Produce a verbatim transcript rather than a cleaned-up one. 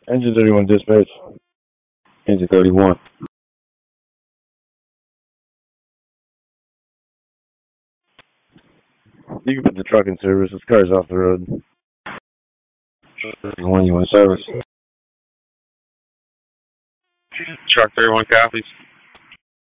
Engine thirty-one dispatch. Engine thirty-one. You can put the truck in service. This car's off the road. thirty-one, you want service? Truck thirty-one copies.